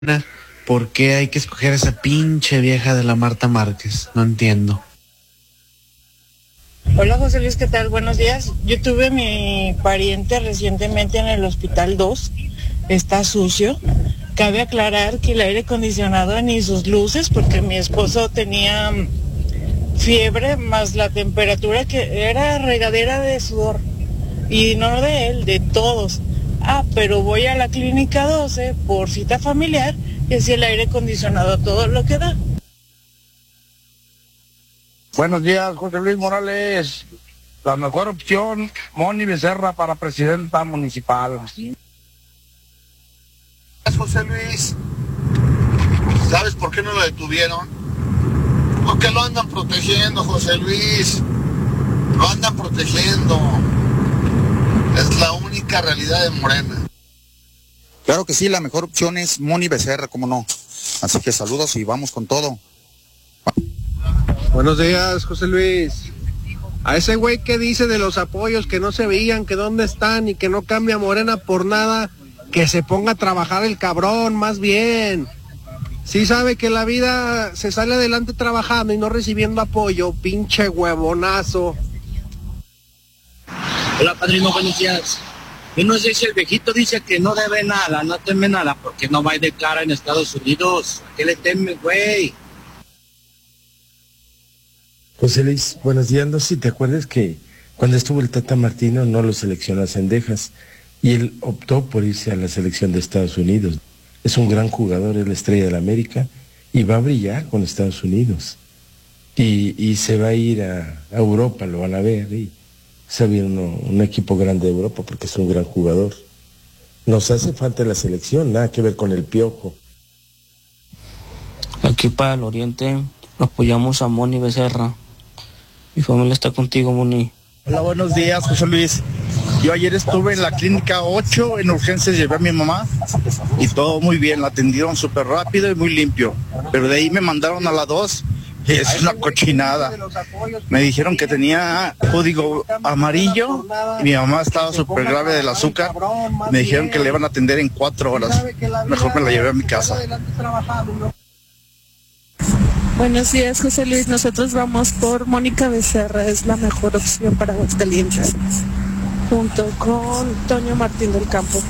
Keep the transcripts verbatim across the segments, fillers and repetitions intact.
¿Por qué hay que escoger a esa pinche vieja de la Marta Márquez? No entiendo. Hola José Luis, ¿qué tal? Buenos días. Yo tuve a mi pariente recientemente en el hospital dos. Está sucio. Cabe aclarar que el aire acondicionado ni sus luces, porque mi esposo tenía fiebre más la temperatura que era regadera de sudor. Y no de él, de todos. Ah, pero voy a la clínica doce por cita familiar y así el aire acondicionado todo lo que da. Buenos días, José Luis Morales. La mejor opción, Moni Becerra para presidenta municipal. José Luis, ¿sabes por qué no lo detuvieron? Porque lo andan protegiendo, José Luis. Lo andan protegiendo. Es la única realidad de Morena. Claro que sí, la mejor opción es Moni Becerra, cómo no. Así que saludos y vamos con todo. Buenos días, José Luis. A ese güey que dice de los apoyos que no se veían, que dónde están y que no cambia Morena por nada, que se ponga a trabajar el cabrón, más bien. Sí sabe que la vida se sale adelante trabajando y no recibiendo apoyo, pinche huevonazo. Hola, padrino, buenos días. Yo no sé si el viejito dice que no debe nada, no teme nada, porque no va y declara en Estados Unidos. ¿A qué le teme, güey? José Luis, buenos días. No sé si te acuerdas que cuando estuvo el Tata Martino no lo seleccionó a Cendejas y él optó por irse a la selección de Estados Unidos. Es un gran jugador, es la estrella de la América y va a brillar con Estados Unidos. Y, y se va a ir a, a Europa, lo van a ver y se va a ir uno, un equipo grande de Europa porque es un gran jugador. Nos hace falta la selección, nada que ver con el Piojo. Aquí para el Oriente apoyamos a Moni Becerra. Mi familia está contigo, Moni. Hola, buenos días, José Luis. Yo ayer estuve en la clínica ocho, en urgencias, llevé a mi mamá y todo muy bien, la atendieron súper rápido y muy limpio. Pero de ahí me mandaron a la dos y es una cochinada. Me dijeron que tenía código amarillo y mi mamá estaba súper grave del azúcar. Me dijeron que le iban a atender en cuatro horas. Mejor me la llevé a mi casa. Buenos días, José Luis. Nosotros vamos por Mónica Becerra, es la mejor opción para Aguascalientes, junto con Toño Martín del Campo.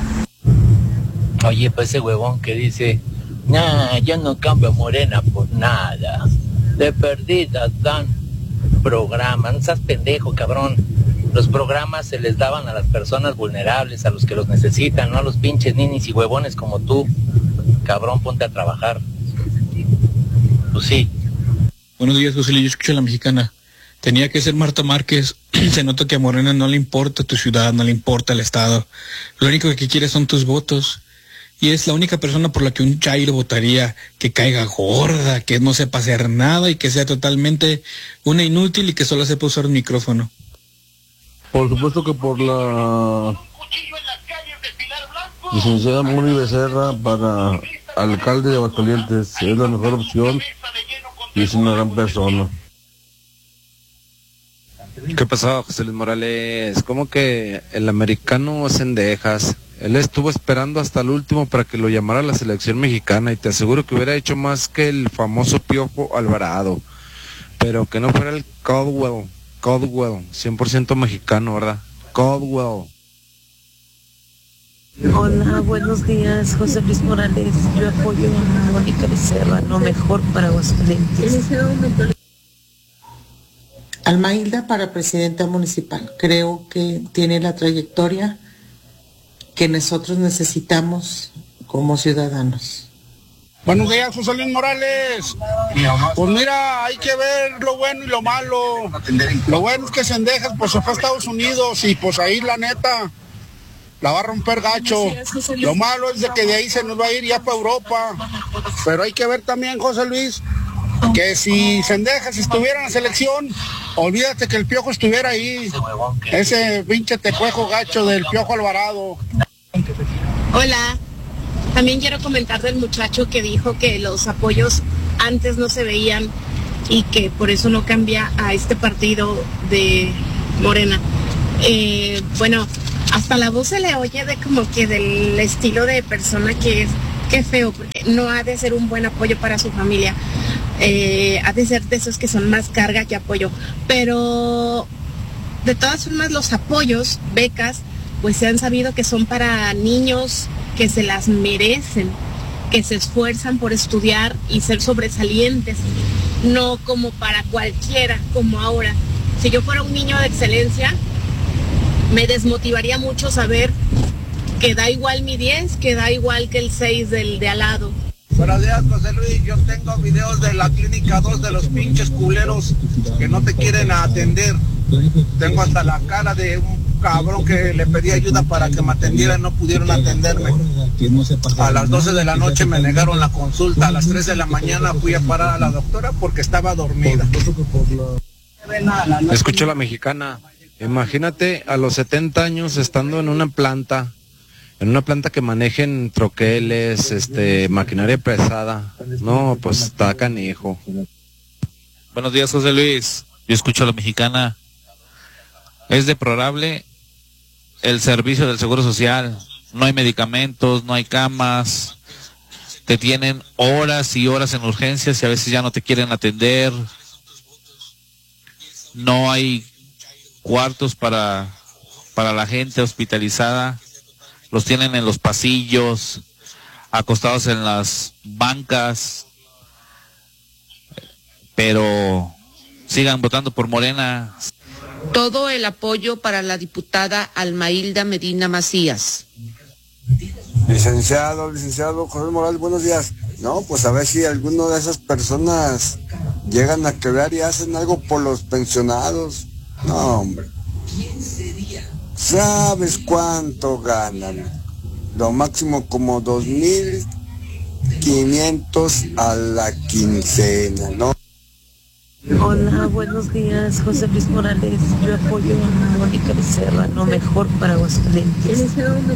Oye, pues ese huevón que dice, nah, yo no cambio Morena por nada. De perdidas dan programas, no seas pendejo, cabrón. Los programas se les daban a las personas vulnerables, a los que los necesitan, no a los pinches ninis y huevones como tú. Cabrón, ponte a trabajar. Pues sí. Buenos días, José Luis, yo escucho a la mexicana. Tenía que ser Marta Márquez. Se nota que a Morena no le importa tu ciudad, no le importa el estado. Lo único que quiere son tus votos. Y es la única persona por la que un chairo votaría, que caiga gorda, que no sepa hacer nada y que sea totalmente una inútil y que solo sepa usar un micrófono. Por supuesto que por la licenciada Moni Becerra para alcalde de Aguascalientes, es la mejor opción y es una gran persona. ¿Qué pasó, José Luis Morales? ¿Cómo que el americano Cendejas? Él estuvo esperando hasta el último para que lo llamara a la selección mexicana y te aseguro que hubiera hecho más que el famoso Piojo Alvarado, pero que no fuera el Caldwell, Caldwell, cien por ciento mexicano, ¿verdad? Caldwell. Hola, buenos días, José Luis Morales. Yo apoyo a Mónica Becerra, lo mejor para Aguascalientes. Almailda para presidenta municipal. Creo que tiene la trayectoria que nosotros necesitamos como ciudadanos. Buenos días, José Luis Morales. Pues mira, hay que ver lo bueno y lo malo. Lo bueno es que Cendejas pues se fue a Estados Unidos y pues ahí la neta la va a romper gacho. Lo malo es de que de ahí se nos va a ir ya para Europa. Pero hay que ver también, José Luis, que si Cendejas estuviera en la selección, olvídate que el Piojo estuviera ahí. Ese pinche tecuejo gacho del Piojo Alvarado. Hola, también quiero comentar del muchacho que dijo que los apoyos antes no se veían y que por eso no cambia a este partido de Morena. Eh, bueno, hasta la voz se le oye de como que del estilo de persona que es, qué feo, porque no ha de ser un buen apoyo para su familia. Eh, ha de ser de esos que son más carga que apoyo. Pero de todas formas los apoyos, becas, pues se han sabido que son para niños que se las merecen, que se esfuerzan por estudiar y ser sobresalientes, no como para cualquiera, como ahora. Si yo fuera un niño de excelencia, me desmotivaría mucho saber que da igual mi diez, que da igual que el seis del de al lado. Buenos días, José Luis. Yo tengo videos de la clínica dos de los pinches culeros que no te quieren atender. Tengo hasta la cara de un cabrón que le pedí ayuda para que me atendieran, no pudieron atenderme. A las doce de la noche me negaron la consulta, a las tres de la mañana fui a parar a la doctora porque estaba dormida. Escucho la mexicana. Imagínate a los setenta años estando en una planta, en una planta que manejen troqueles, este, maquinaria pesada. No, pues está canijo. Buenos días, José Luis. Yo escucho a la mexicana. Es deplorable el servicio del Seguro Social. No hay medicamentos, no hay camas. Te tienen horas y horas en urgencias y a veces ya no te quieren atender. No hay cuartos para, para la gente hospitalizada. Los tienen en los pasillos, acostados en las bancas. Pero sigan votando por Morena. Todo el apoyo para la diputada Almailda Medina Macías. Licenciado, licenciado José Morales, buenos días. No, pues a ver si alguno de esas personas llegan a quebrar y hacen algo por los pensionados. No, hombre. ¿Sabes cuánto ganan? Lo máximo como dos mil quinientos a la quincena, ¿no? Hola, buenos días, José Luis Morales. Yo apoyo a Mónica Becerra, lo mejor para Aguascalientes.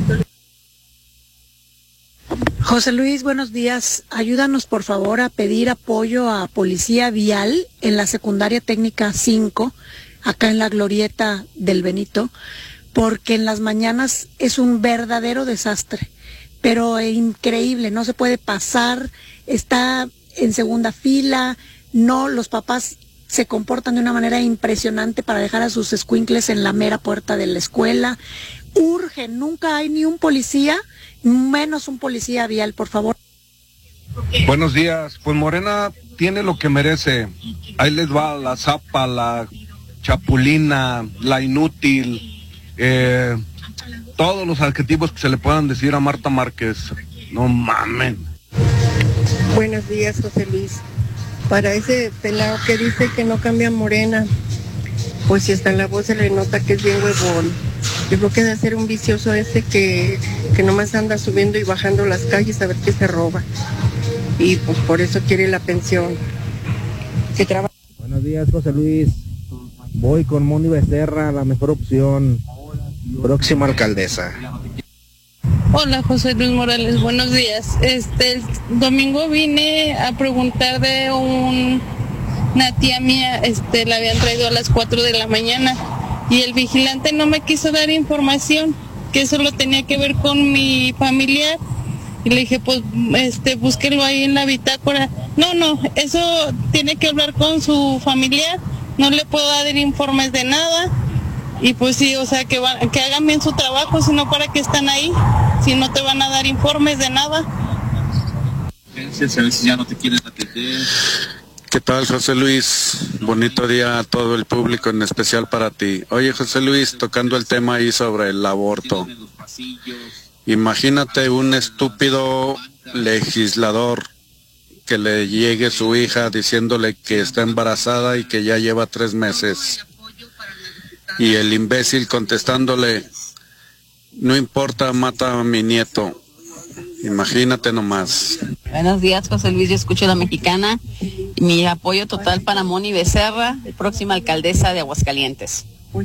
José Luis, buenos días. Ayúdanos por favor a pedir apoyo a Policía Vial en la Secundaria Técnica cinco, acá en la Glorieta del Benito, porque en las mañanas es un verdadero desastre, pero increíble, no se puede pasar, está en segunda fila, no, los papás se comportan de una manera impresionante para dejar a sus escuincles en la mera puerta de la escuela. Urge, nunca hay ni un policía, menos un policía vial, por favor. Buenos días, pues Morena tiene lo que merece. Ahí les va la zapa, la chapulina, la inútil, eh, todos los adjetivos que se le puedan decir a Marta Márquez. No mamen. Buenos días, José Luis. Para ese pelado que dice que no cambia Morena, pues si hasta la voz se le nota que es bien huevón. Yo creo que debe ser un vicioso ese que, que nomás anda subiendo y bajando las calles a ver qué se roba. Y pues por eso quiere la pensión. Que trabaja. Buenos días, José Luis. Voy con Moni Becerra, la mejor opción. Próxima alcaldesa. Hola, José Luis Morales, buenos días. Este, el domingo vine a preguntar de un, una tía mía, este, la habían traído a las cuatro de la mañana y el vigilante no me quiso dar información, que eso lo tenía que ver con mi familiar. Y le dije, pues, este, búsquelo ahí en la bitácora. No, no, eso tiene que hablar con su familiar, no le puedo dar informes de nada. Y pues sí, o sea, que, va, que hagan bien su trabajo, si no, ¿para qué están ahí? Si no te van a dar informes de nada. A veces ya no te quieren atender. ¿Qué tal, José Luis? Bonito día a todo el público, en especial para ti. Oye, José Luis, tocando el tema ahí sobre el aborto. Imagínate un estúpido legislador que le llegue su hija diciéndole que está embarazada y que ya lleva tres meses. Y el imbécil contestándole, no importa, mata a mi nieto. Imagínate nomás. Buenos días, José Luis, yo escucho a la mexicana. Mi apoyo total para Moni Becerra, próxima alcaldesa de Aguascalientes.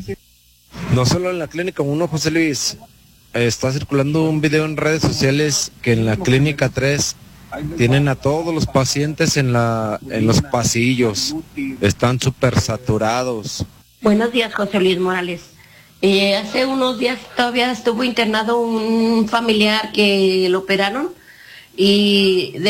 No solo en la clínica uno, José Luis. Está circulando un video en redes sociales que en la clínica tres tienen a todos los pacientes en la en los pasillos. Están súper saturados. Buenos días, José Luis Morales. Eh, hace unos días todavía estuvo internado un familiar que lo operaron y de